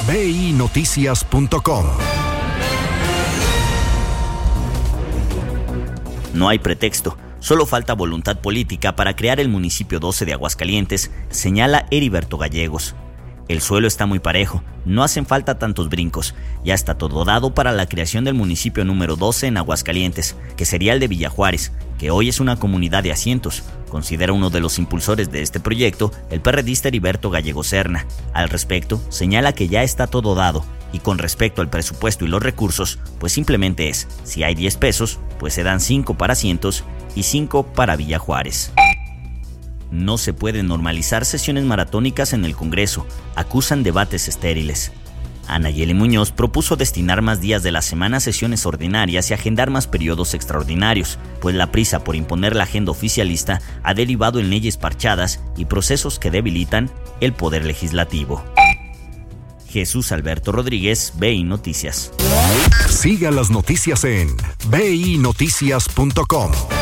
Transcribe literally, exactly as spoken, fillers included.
b i noticias punto com. No hay pretexto, solo falta voluntad política para crear el municipio doce de Aguascalientes, señala Heriberto Gallegos. El suelo está muy parejo, no hacen falta tantos brincos, ya está todo dado para la creación del municipio número doce en Aguascalientes, que sería el de Villajuárez, que hoy es una comunidad de asientos, considera uno de los impulsores de este proyecto, el perredista Heriberto Gallegos Serna. Al respecto, señala que ya está todo dado, y con respecto al presupuesto y los recursos, pues simplemente es, si hay diez pesos, pues se dan cinco para asientos y cinco para Villajuárez. No se pueden normalizar sesiones maratónicas en el Congreso, acusan debates estériles. Anayeli Muñoz propuso destinar más días de la semana a sesiones ordinarias y agendar más periodos extraordinarios, pues la prisa por imponer la agenda oficialista ha derivado en leyes parchadas y procesos que debilitan el poder legislativo. Jesús Alberto Rodríguez, B I Noticias. Siga las noticias en b i noticias punto com.